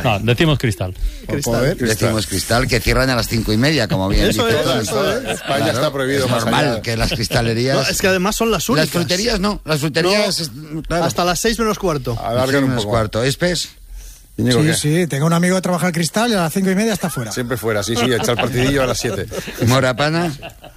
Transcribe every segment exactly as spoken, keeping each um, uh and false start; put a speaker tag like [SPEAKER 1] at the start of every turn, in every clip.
[SPEAKER 1] No, decimos Cristal.
[SPEAKER 2] Cristal.
[SPEAKER 3] Decimos Cristal, que cierran a las cinco y media, como bien
[SPEAKER 2] eso
[SPEAKER 3] dice.
[SPEAKER 2] es, eso es.
[SPEAKER 4] España
[SPEAKER 3] Claro,
[SPEAKER 4] está prohibido
[SPEAKER 3] es
[SPEAKER 4] más
[SPEAKER 3] normal
[SPEAKER 4] allá.
[SPEAKER 3] que las cristalerías...
[SPEAKER 2] No, es que además son las únicas.
[SPEAKER 3] Las fruterías no, las fruterías...
[SPEAKER 2] No,
[SPEAKER 3] claro.
[SPEAKER 2] hasta las seis menos cuarto.
[SPEAKER 4] Alargan un
[SPEAKER 3] menos
[SPEAKER 4] poco.
[SPEAKER 3] cuarto. ¿Espes?
[SPEAKER 4] Íñigo,
[SPEAKER 5] Sí,
[SPEAKER 4] ¿qué?
[SPEAKER 5] sí, tengo un amigo que trabaja en Cristal y a las cinco y media está fuera.
[SPEAKER 4] Siempre fuera, sí, sí, echa el partidillo a las siete.
[SPEAKER 3] Morapana.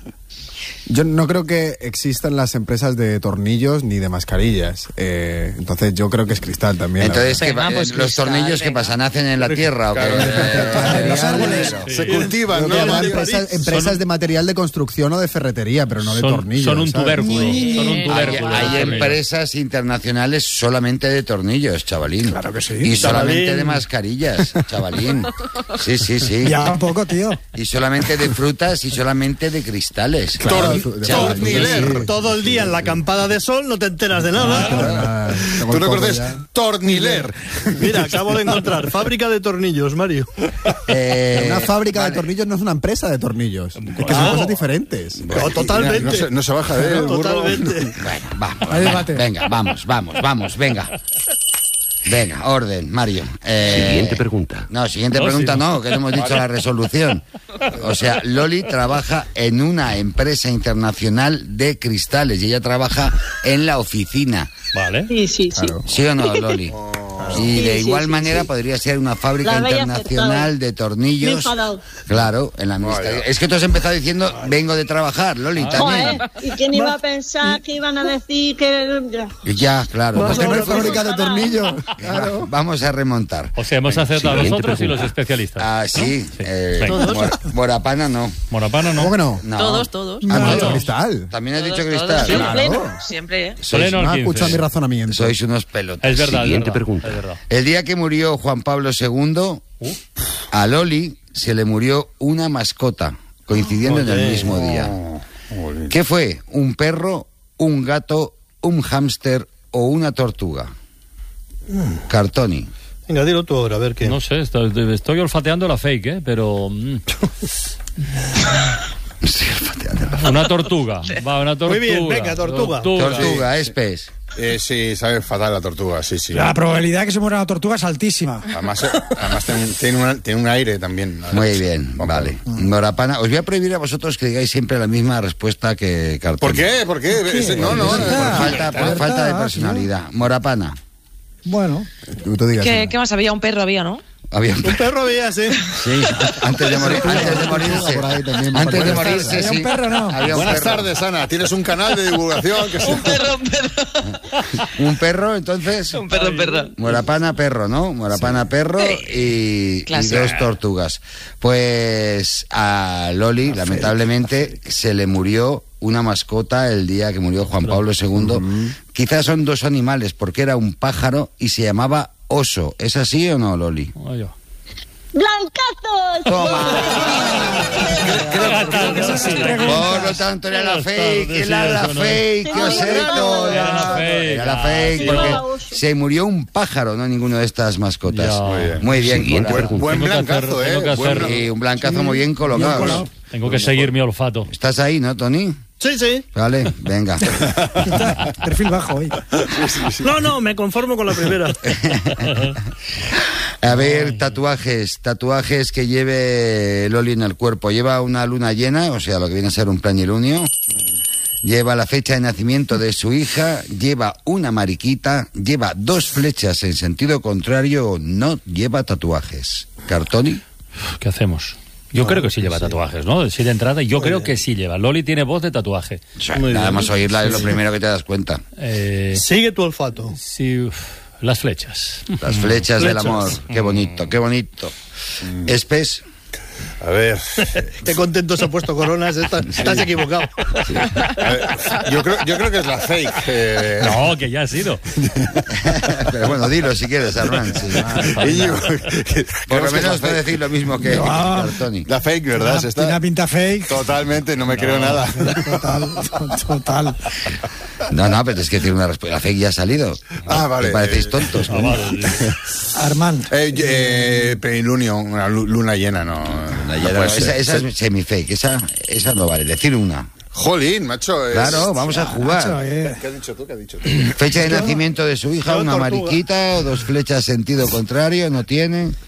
[SPEAKER 6] Yo no creo que existan las empresas de tornillos ni de mascarillas. Eh, entonces yo creo que es Cristal también.
[SPEAKER 3] Entonces, ¿qué,
[SPEAKER 7] Venga, pues
[SPEAKER 3] los
[SPEAKER 7] Cristal,
[SPEAKER 3] tornillos que
[SPEAKER 7] venga.
[SPEAKER 3] pasan, ¿nacen en la tierra o qué?
[SPEAKER 6] Claro.
[SPEAKER 5] Los árboles.
[SPEAKER 4] Se cultivan,
[SPEAKER 6] Creo
[SPEAKER 4] ¿no?
[SPEAKER 6] que habrá
[SPEAKER 2] de
[SPEAKER 6] empresas,
[SPEAKER 2] París.
[SPEAKER 6] empresas
[SPEAKER 1] Son-
[SPEAKER 6] de material de construcción o de ferretería, pero no de
[SPEAKER 1] Son,
[SPEAKER 6] tornillos.
[SPEAKER 1] son un
[SPEAKER 6] ¿sabes?
[SPEAKER 1] tubérculo. Son un
[SPEAKER 3] Hay,
[SPEAKER 1] tubérculo.
[SPEAKER 3] hay
[SPEAKER 1] los tornillos.
[SPEAKER 3] empresas internacionales solamente de tornillos, chavalín.
[SPEAKER 5] Claro que sí.
[SPEAKER 3] Y solamente
[SPEAKER 2] Chavalín.
[SPEAKER 3] de mascarillas, chavalín. Sí, sí, sí.
[SPEAKER 5] Ya un poco, tío.
[SPEAKER 3] Y solamente de frutas y solamente de cristales.
[SPEAKER 6] Claro,
[SPEAKER 4] Tor-
[SPEAKER 3] chavalín.
[SPEAKER 4] torniler.
[SPEAKER 2] Todo el día en la acampada de sol no te enteras de nada.
[SPEAKER 6] Ah, tengo
[SPEAKER 4] Tú
[SPEAKER 6] el
[SPEAKER 4] no
[SPEAKER 6] codo
[SPEAKER 4] conoces
[SPEAKER 6] ya.
[SPEAKER 4] torniler.
[SPEAKER 2] Mira, acabo de encontrar fábrica de tornillos, Mario.
[SPEAKER 3] Eh,
[SPEAKER 6] Una fábrica
[SPEAKER 3] vale.
[SPEAKER 6] de tornillos no es una empresa de tornillos. Es que
[SPEAKER 2] Ah.
[SPEAKER 6] son cosas diferentes.
[SPEAKER 2] No, totalmente.
[SPEAKER 4] No se, no se baja de él, el burro.
[SPEAKER 2] Totalmente.
[SPEAKER 3] Bueno, vamos.
[SPEAKER 5] Hay
[SPEAKER 3] venga,
[SPEAKER 5] debate.
[SPEAKER 3] venga, vamos, vamos, vamos, venga. Venga, orden, Mario. Eh,
[SPEAKER 8] Siguiente pregunta.
[SPEAKER 3] No, siguiente
[SPEAKER 1] No,
[SPEAKER 3] pregunta
[SPEAKER 1] sí, no.
[SPEAKER 3] no, que no hemos dicho la resolución. O sea, Loli trabaja en una empresa internacional de cristales y ella trabaja en la oficina.
[SPEAKER 1] Vale.
[SPEAKER 7] Sí, sí, sí.
[SPEAKER 6] Claro.
[SPEAKER 3] ¿Sí o no, Loli? Y
[SPEAKER 7] Sí,
[SPEAKER 3] de
[SPEAKER 7] sí,
[SPEAKER 3] igual
[SPEAKER 7] sí,
[SPEAKER 3] manera
[SPEAKER 7] sí.
[SPEAKER 3] podría ser una fábrica
[SPEAKER 7] La habéis
[SPEAKER 3] internacional
[SPEAKER 7] acertado.
[SPEAKER 3] de
[SPEAKER 7] Me he
[SPEAKER 3] tornillos.
[SPEAKER 7] enfadado.
[SPEAKER 3] Claro, en la administración. Es que tú has empezado diciendo, vengo de trabajar, Loli, también.
[SPEAKER 7] Joder, ¿y quién iba a pensar que iban a decir que...
[SPEAKER 3] Ya, claro.
[SPEAKER 6] Porque no
[SPEAKER 7] no,
[SPEAKER 6] es fábrica de
[SPEAKER 7] no.
[SPEAKER 6] tornillos. Claro.
[SPEAKER 3] Vamos a remontar.
[SPEAKER 1] O sea, hemos acertado
[SPEAKER 8] Siguiente
[SPEAKER 1] nosotros y
[SPEAKER 8] pregunta.
[SPEAKER 1] los especialistas.
[SPEAKER 3] Ah, sí.
[SPEAKER 1] Sí.
[SPEAKER 3] eh,
[SPEAKER 1] Venga.
[SPEAKER 3] Mor- Morapana no.
[SPEAKER 1] Morapana no.
[SPEAKER 6] ¿Cómo que no?
[SPEAKER 3] No.
[SPEAKER 7] Todos, todos.
[SPEAKER 3] Ah,
[SPEAKER 6] No,
[SPEAKER 3] no.
[SPEAKER 6] Cristal.
[SPEAKER 3] También has
[SPEAKER 7] Todos,
[SPEAKER 3] dicho
[SPEAKER 7] todos.
[SPEAKER 3] Cristal.
[SPEAKER 7] Siempre,
[SPEAKER 6] Claro.
[SPEAKER 7] siempre, ¿eh?
[SPEAKER 3] Sois,
[SPEAKER 1] Pleno al
[SPEAKER 6] No ha
[SPEAKER 1] quince.
[SPEAKER 6] escuchado mi razonamiento.
[SPEAKER 3] sois unos pelotas.
[SPEAKER 1] Es verdad,
[SPEAKER 8] Siguiente
[SPEAKER 1] es verdad.
[SPEAKER 8] pregunta.
[SPEAKER 1] Es verdad.
[SPEAKER 3] El día que murió Juan Pablo segundo, a Loli se le murió una mascota, coincidiendo en el
[SPEAKER 2] Oye.
[SPEAKER 3] mismo día. ¿Qué fue? ¿Un perro, un gato, un hámster o una tortuga? Cartoni.
[SPEAKER 2] Venga, dilo tú ahora, a ver qué.
[SPEAKER 1] No sé, estoy, estoy olfateando la fake, ¿eh? Pero... mm, una tortuga. Va, una tortuga.
[SPEAKER 2] Muy bien, venga, tortuga.
[SPEAKER 3] Tortuga, es pez.
[SPEAKER 4] Eh, sí, sabe fatal la tortuga, sí, sí.
[SPEAKER 5] La probabilidad de que se muera una tortuga es altísima.
[SPEAKER 4] Además, eh, además tiene, un- tiene, una- tiene un aire también.
[SPEAKER 3] Muy bien,
[SPEAKER 4] Vamos.
[SPEAKER 3] vale. Morapana, os voy a prohibir a vosotros que digáis siempre la misma respuesta que Cartoni.
[SPEAKER 4] ¿Por qué? ¿Por qué? Ese- No, no.
[SPEAKER 3] Por
[SPEAKER 4] no.
[SPEAKER 3] falta, por falta de personalidad. Morapana.
[SPEAKER 5] Bueno,
[SPEAKER 6] Tú digas.
[SPEAKER 7] ¿Qué,
[SPEAKER 6] Ana.
[SPEAKER 7] ¿Qué más había? Un perro había, ¿no?
[SPEAKER 3] Había un
[SPEAKER 2] Un perro veías, ¿eh?
[SPEAKER 3] Sí, antes de morir, antes de morirse.
[SPEAKER 6] Por ahí también.
[SPEAKER 3] Antes de
[SPEAKER 6] Buenas
[SPEAKER 3] morirse,
[SPEAKER 5] tardes.
[SPEAKER 3] sí.
[SPEAKER 5] ¿Había un perro, no?
[SPEAKER 3] Había un
[SPEAKER 4] Buenas
[SPEAKER 3] perro.
[SPEAKER 4] tardes, Ana. Tienes un canal de divulgación que se...
[SPEAKER 7] Un perro, un perro.
[SPEAKER 3] Un perro, entonces.
[SPEAKER 7] Un perro, un perro.
[SPEAKER 3] Morapana, perro, ¿no? Morapana, perro y, y
[SPEAKER 7] Clásico.
[SPEAKER 3] dos tortugas. Pues a Loli, lamentablemente, se le murió una mascota el día que murió Juan Pablo segundo. Quizás son dos animales, porque era un pájaro y se llamaba oso. ¿Es así o no, Loli?
[SPEAKER 1] Oye.
[SPEAKER 7] ¡Blancazos!
[SPEAKER 3] ¡Toma! Por lo tanto, era la fake, era la fake, que os he dicho.
[SPEAKER 1] Era la fake.
[SPEAKER 3] Era la fake,
[SPEAKER 7] Sí,
[SPEAKER 3] porque
[SPEAKER 7] era oso.
[SPEAKER 3] se murió un pájaro, no ninguna de estas mascotas.
[SPEAKER 1] Ya.
[SPEAKER 4] Muy bien.
[SPEAKER 3] Muy bien.
[SPEAKER 8] Siguiente
[SPEAKER 3] Buen-
[SPEAKER 8] pregunta.
[SPEAKER 4] Buen
[SPEAKER 1] Tengo que
[SPEAKER 4] blancazo,
[SPEAKER 1] hacer-
[SPEAKER 4] ¿eh?
[SPEAKER 1] tengo que
[SPEAKER 4] Buen
[SPEAKER 1] hacer-
[SPEAKER 3] Y un blancazo muy bien colocado.
[SPEAKER 5] colocado.
[SPEAKER 3] ¿no?
[SPEAKER 1] Tengo que seguir mi olfato.
[SPEAKER 3] ¿Estás ahí, no, Tony?
[SPEAKER 2] Sí, sí.
[SPEAKER 3] Vale, venga.
[SPEAKER 5] perfil bajo hoy.
[SPEAKER 2] No, no, me conformo con la primera.
[SPEAKER 3] A ver, tatuajes, tatuajes que lleve Loli en el cuerpo. Lleva una luna llena, o sea, lo que viene a ser un planilunio. Lleva la fecha de nacimiento de su hija, lleva una mariquita, lleva dos flechas en sentido contrario o no lleva tatuajes. ¿Cartoni?
[SPEAKER 1] ¿Qué hacemos? Yo creo que sí lleva tatuajes, ¿no? Sí de entrada, yo creo que sí lleva. Loli tiene voz de tatuaje.
[SPEAKER 2] Muy
[SPEAKER 3] Nada
[SPEAKER 2] bien.
[SPEAKER 3] más oírla es lo primero que te das cuenta.
[SPEAKER 1] Eh,
[SPEAKER 2] Sigue tu olfato.
[SPEAKER 1] sí, uf, las flechas.
[SPEAKER 3] Las flechas del
[SPEAKER 2] Flechas.
[SPEAKER 3] amor. Qué bonito, qué bonito. Espes.
[SPEAKER 4] A ver,
[SPEAKER 2] Qué contento se ha puesto Coronas. Estás, estás equivocado.
[SPEAKER 4] a ver, yo, creo, yo creo que es la fake. eh.
[SPEAKER 1] No, que ya ha sido.
[SPEAKER 3] Pero bueno, dilo si quieres, Armand. sí.
[SPEAKER 4] Íñigo,
[SPEAKER 3] Por lo
[SPEAKER 4] creo que es la
[SPEAKER 3] menos no
[SPEAKER 4] fake.
[SPEAKER 3] decir lo mismo que
[SPEAKER 5] No.
[SPEAKER 3] Cartoni.
[SPEAKER 4] La fake, ¿verdad?
[SPEAKER 5] Tiene
[SPEAKER 4] Se
[SPEAKER 5] una
[SPEAKER 4] está...
[SPEAKER 5] pinta fake.
[SPEAKER 4] Totalmente, no me creo nada.
[SPEAKER 5] Total, total.
[SPEAKER 3] No, no, pero es que decir una respuesta. La fake ya ha salido.
[SPEAKER 4] Ah, vale.
[SPEAKER 3] Me parecéis tontos.
[SPEAKER 1] Ah,
[SPEAKER 3] ¿no?
[SPEAKER 1] vale.
[SPEAKER 5] Armand.
[SPEAKER 4] Eh, eh, plenilunio, una lu- luna llena, no.
[SPEAKER 3] No,
[SPEAKER 4] no
[SPEAKER 3] ya no,
[SPEAKER 4] puede
[SPEAKER 3] esa,
[SPEAKER 4] ser.
[SPEAKER 3] esa es semi-fake, esa, esa no vale. Decir una.
[SPEAKER 4] Jolín, macho. es-
[SPEAKER 3] Claro, vamos a
[SPEAKER 5] Macho,
[SPEAKER 3] jugar.
[SPEAKER 5] eh.
[SPEAKER 4] ¿Qué has dicho tú? ¿Qué has dicho tú?
[SPEAKER 3] Fecha de nacimiento de su hija,
[SPEAKER 2] Yo,
[SPEAKER 3] una
[SPEAKER 2] tortuga.
[SPEAKER 3] mariquita o dos flechas sentido contrario, no tiene.